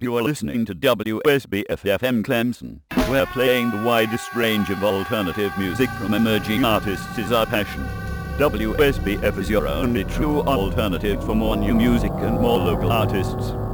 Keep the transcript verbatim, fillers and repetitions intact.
You are listening to W S B F F M Clemson. We're playing the widest range of alternative music from emerging artists is our passion. W S B F is your only true alternative for more new music and more local artists.